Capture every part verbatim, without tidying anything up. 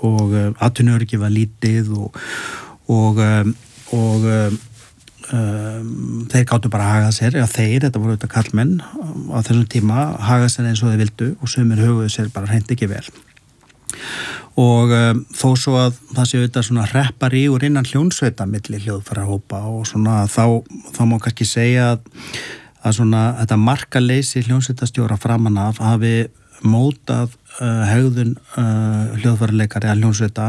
og atvinnuöryggi var lítið og, og, og um, þeir gáttu bara að haga sér, já þeir, þetta voru auðvitað kallmenn á þessum tíma, haga sér eins og þeir vildu og sumir höguðu sér bara hreint ekki vel. Og um, þó svo að það sé auðvitað svona hreppar í úr innan hljónsveita milli hljóðfærahópa og svona þá, þá má kannski segja að, að svona þetta markaleysi hljónsveitastjóra framan af hafi mótað uh, hegðun uh, hljóðfæraleikari að hljónsveita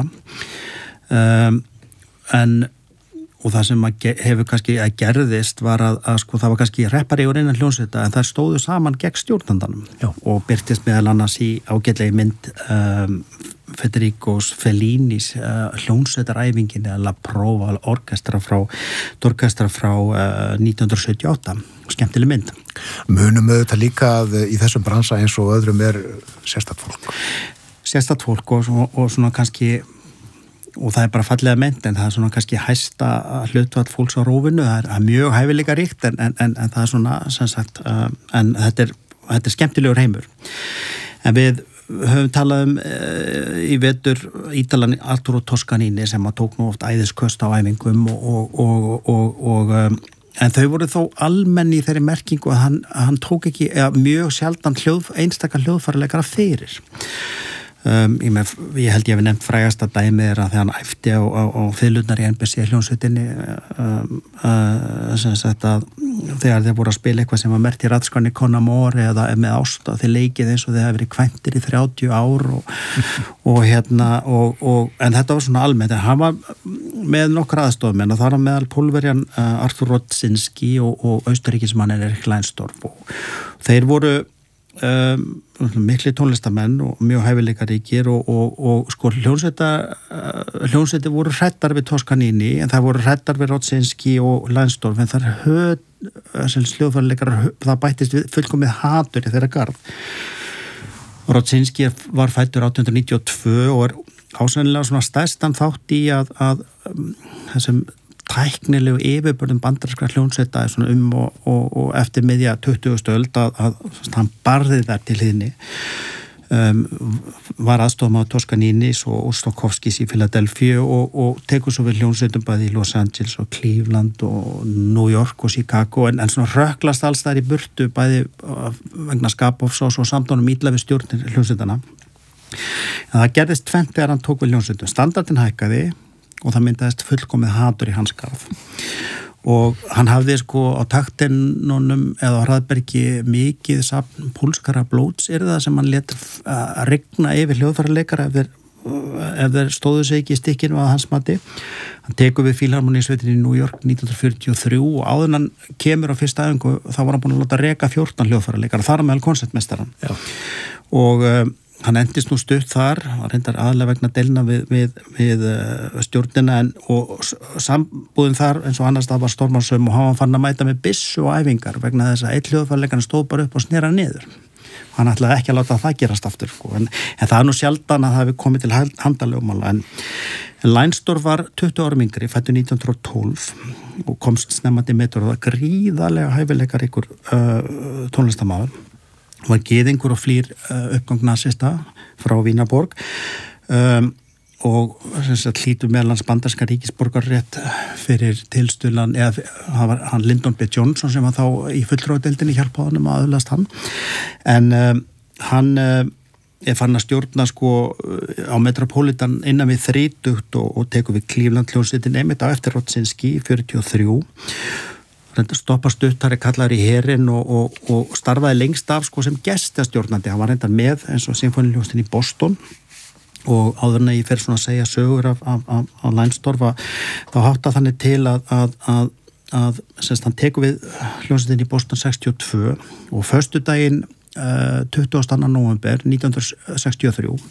um, en og það sem að hefur kannski að gerðist var að, að sko það var kannski hreppari úr innan hljónsveita en það stóðu saman gegn stjórnandanum Já. Og byrtist meðal annars í ágætlegi mynd um, Federicos Fellinis uh, hljónsveitaræfingin eða La Prova orkestra frá, orkestra frá uh, nítján hundruð sjötíu og átta skemmtileg mynd. Munum auðvitað líka að í þessum bransa eins og öðrum er sérstakt fólk. Sérstakt fólk og, og, og svona kannski og það er bara fallega mynd en það er svona kannski hæsta hlutvall fólks á rófinu, það er, það er mjög hæfileika ríkt en, en, en, en það er svona sem sagt, uh, en þetta er, þetta er skemmtilegur heimur. En við höfum talað um uh, í vetur Ítalan Arturo Toscanini sem að tók nú oft æðisköst á æfingum og, og, og, og, og um, en þau voru þó almenn í þeirri merkingu að hann, hann tók ekki eða, mjög sjaldan hljóð, einstakar hljóðfæraleikara fyrir. Um, ég, með, ég held ég hef nefnt frægasta dæmið er að þegar hann æfti á, á, á fiðlurnar í N B C hljónsveitinni um, uh, sem sagt að þegar þeir voru að spila eitthvað sem var merkt í ratskanni Con Amore eða með ást að þeir leikið eins og þeir hafi verið kvæntir í þrjátíu ár og, og hérna og, og, en þetta var svona almennt en hann var með nokkra aðstofmenn og það var meðal pólverjan uh, Artur Rodzinski og, og austuríkismannin Erik Leinsdorf og þeir voru Um, mikli tónlistamenn og mjög hæfileikaríkir og, og, og sko hljónsveita uh, hljónsveiti voru hrættar við Toscanini en það voru hrættar við Rodzinski og Leinsdorf en það höf sem hljóðfæraleikarar, það bættist við fullkomið hatur í þeirra garð. Rodzinski var fæddur átján hundruð níutíu og tvö og er ásænilega svona stærstan þátt í að, að um, þessum tæknilegu yfirbörðum bandarískra hljónsveita um og, og, og eftir miðja tuttugustu öld að, að, að hann barði þar til hliðni um, var aðstofamaður Toscaninis og Stokowskis í Philadelphia og, og tekur svo við hljónsveitum bæði í Los Angeles og Cleveland og New York og Chicago en, en svona röklast alls þar í burtu bæði vegna skapofsás og samtónum ítla við stjórnir hljónsveitana en það gerðist tvennt þegar hann tók við hljónsveitum standardin hækkaði og það myndaðist fullkomið hatur í hans garð og hann hafði sko á taktinnunum eða á Hraðbergi mikið safn púlskara blótsyrða sem hann lét að rigna yfir hljóðfæraleikara ef þeir, ef þeir stóðu sig ekki í stikkinu að hans mati. Hann tekur við Fílharmoníusveitinni í New York nítján hundruð fjörutíu og þrjú og áður en hann kemur á fyrsta æfingu þá var hann búin að láta reka fjórtán hljóðfæraleikara þar meðal konsertmeistarann og hann endist nú stutt þar, hann reyndar aðlega vegna deilna við, við, við stjórnina en, og sambúðin þar eins og annars það var stormarsöm og hann var fann að mæta með byssu og æfingar vegna þess að eitt hljóðfæraleikari stóð bara upp og snera niður. Hann ætlaði ekki að láta það gerast aftur sko. en, en það er nú sjaldan að það hefur komið til handalögmála en, en Leinsdorf var tuttugu árum yngri, fæddur nítján hundruð og tólf og komst snemmandi metur og það gríðarlega hæfileikar ykkur uh, tónlistamaður var gyðingur og flýr uh, uppgang nasista frá Vínaborg um, og hlýtur meðlans bandarska ríkisborgarrétt fyrir tilstuðlan eða hann var hann Lyndon B. Johnson sem var þá í fulltrúadeildinni hjálpaði honum að öðlast hann en um, hann uh, er fann að stjórna sko á Metropolitan innan við þrítugt og, og tekur við Cleveland hljónsveitin einmitt á eftir Rodzinski fjörutíu og þrjú reynda stoppa stuttari kallar í herin og, og, og starfaði lengst af sko sem gestastjórnandi, hann var reynda með eins og symfóníuljónstin í Boston og áður en að ég fer svona að segja sögur af, af, af, af Leinsdorf þá hátta þannig til að, að, að, að semst hann tekur við hljónstin í Boston sextíu og tvö og föstudaginn uh, tuttugasta og annan nóvember nítján hundruð sextíu og þrjú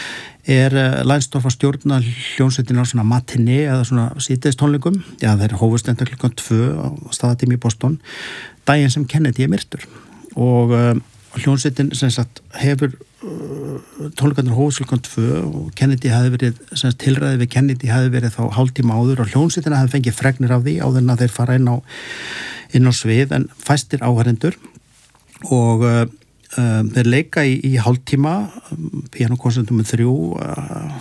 er uh, Leinsdorf að stjórna hljónsveitina á svona matinee eða svona síðdegistónleikum, já þeir hófust enda klukkan tvö á staðatími í Boston daginn sem Kennedy er myrtur og uh, hljónsveitin sem sagt hefur uh, tónleikarnir hófust klukkan tvö og Kennedy hefði verið, sem sagt tilræði við Kennedy hefði verið þá hálftíma áður og hljónsveitina hefði fengið fregnir af því áður en að þeir fara inn á, inn á svið en fæstir áhærendur og uh, Um, þeir leika í, í hálftíma um, pianokonsertum með þrjú uh,